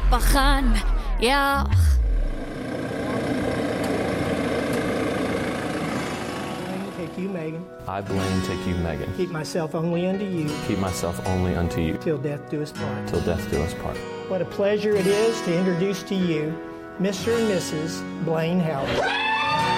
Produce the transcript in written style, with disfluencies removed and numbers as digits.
בחן, יח. Take you, Megan. I, Blaine, take you, Megan. Keep myself only unto you. Keep myself only unto you. Till death do us part. Till death do us part. What a pleasure it is to introduce to you Mr. and Mrs. Blaine Howard.